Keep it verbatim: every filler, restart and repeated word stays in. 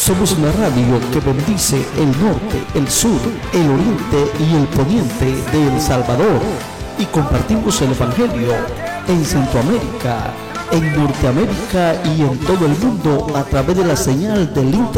Somos la radio que bendice el norte, el sur, el oriente y el poniente de El Salvador. Y compartimos el Evangelio en Centroamérica, en Norteamérica y en todo el mundo a través de la señal del Internet.